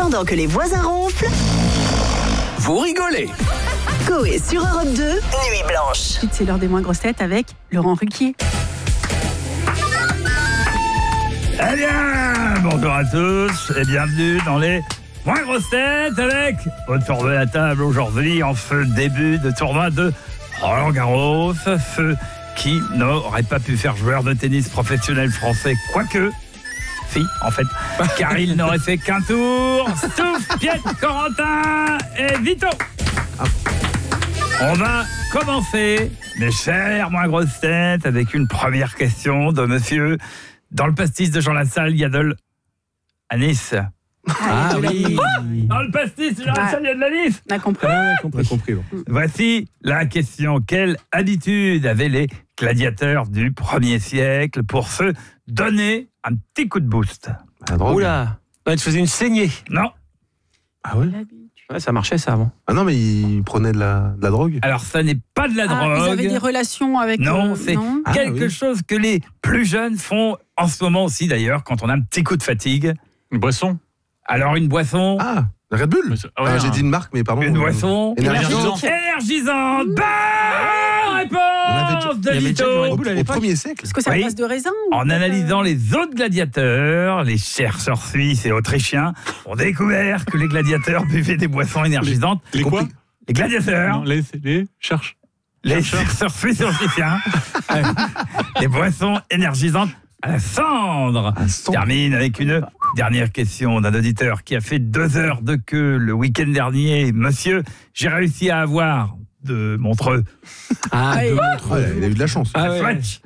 Pendant que les voisins ronflent, vous rigolez. Coé sur Europe 2, Nuit Blanche. C'est l'heure des moins grosses têtes avec Laurent Ruquier. Eh bien, bonjour à tous et bienvenue dans les moins grosses têtes avec, autour de la table aujourd'hui, en feu début de tournoi de Roland Garros, feu qui n'aurait pas pu faire joueur de tennis professionnel français, quoique, si, en fait, car il n'aurait fait qu'un tour. Stouff, Piet, Corentin et Vito. On va commencer, mes chers moins grosses têtes, avec une première question de monsieur. Dans le pastis de Jean Lassalle, il y a de l'anis. Ah oui. Dans le pastis de Jean Lassalle, il y a de l'anis. On a compris. On a compris. Bon. Voici la question. Quelle habitude avaient les gladiateurs du 1er siècle pour se donner un petit coup de boost? La drogue. Oula, ouais, tu faisais une saignée. Non. Ah ouais? Ouais, ça marchait ça avant. Ah non, mais ils prenaient de la drogue. Alors, ça n'est pas de la drogue. Ils avaient des relations avec... Non, c'est quelque oui. chose que les plus jeunes font en ce moment aussi, d'ailleurs, quand on a un petit coup de fatigue. Une boisson. Alors, une boisson... Ah, la Red Bull. J'ai dit une marque, mais pardon. Une boisson énergisante. énergisante. Bonne réponse de Vito. Au 1er siècle. Est-ce que c'est à Oui. base de raisin En analysant les autres gladiateurs, les chercheurs suisses et autrichiens ont découvert que les gladiateurs buvaient des boissons énergisantes. Les quoi? Les gladiateurs, Non, les cherche. les chercheurs suisses et autrichiens, des boissons énergisantes à la cendre. Je termine avec une dernière question d'un auditeur qui a fait 2 heures de queue le week-end dernier. Monsieur, j'ai réussi à avoir de Montreux. Ah, oui. de Ah, Montreux. il a eu de la chance. Ah ouais. Swatch.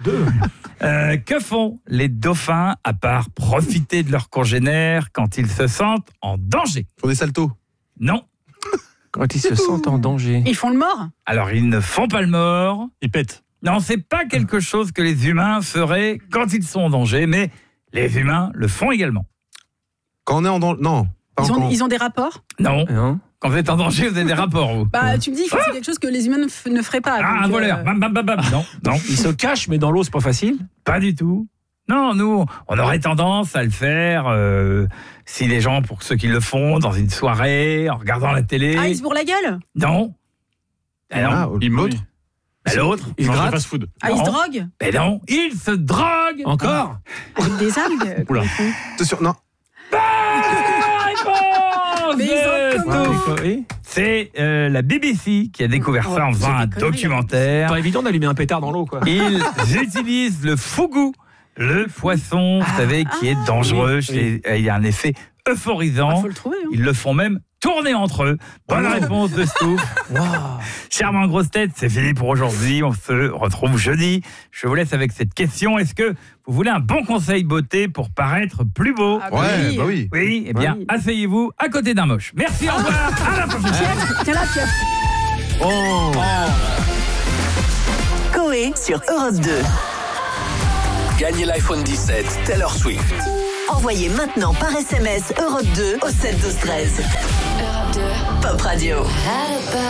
Que font les dauphins à part profiter de leurs congénères quand ils se sentent en danger? Ils font des saltos. Non. Quand ils se sentent en danger. Ils font le mort. Alors, ils ne font pas le mort. Ils pètent. Non, c'est pas quelque chose que les humains feraient quand ils sont en danger, mais les humains le font également. Quand on est en danger. Non. Pas encore. Ils ont des rapports. Non. Non. Quand vous êtes en danger, vous avez des rapports, vous. Bah, tu me dis, c'est quelque chose que les humains ne feraient pas. Ah, un donc, voleur. Bam, bam, bam, bam. Non, non, Ils se cachent, mais dans l'eau, c'est pas facile. pas du tout. Non, nous, on aurait tendance à le faire si les gens, pour ceux qui le font, dans une soirée, en regardant la télé. Ah, ils se bourrent la gueule. Non. Ben non. Ah, l'autre. Ben l'autre. Ils se grattent. fast-food. Ah, ils se Non. droguent. Ben non. Ils se droguent. Encore. Avec des algues. Oula. ils font. C'est sûr. Non. Réponse Mais ils de ont comment Stouff. Oui. C'est la BBC qui a découvert ça en c'est faisant des un conneries. documentaire. Pas évident d'allumer un pétard dans l'eau, quoi. Ils utilisent le fougou, le poisson, vous savez, qui est dangereux. Il y a un effet euphorisant. Faut le trouver. Hein. Ils le font même tourner entre eux. Bonne réponse de Stouff. Chèrement grosse tête, c'est fini pour aujourd'hui. On se retrouve jeudi. Je vous laisse avec cette question. Est-ce que vous voulez un bon conseil beauté pour paraître plus beau? Ah, bah Ouais, oui. bah oui. Oui, eh bien, Oui. asseyez-vous à côté d'un moche. Merci, au revoir. À la prochaine. Pierre, tiens là, Pierre. Coé sur Europe 2. Gagnez l'iPhone 17 Taylor Swift. Envoyez maintenant par SMS Europe 2 au 7 12 13. Pop Radio.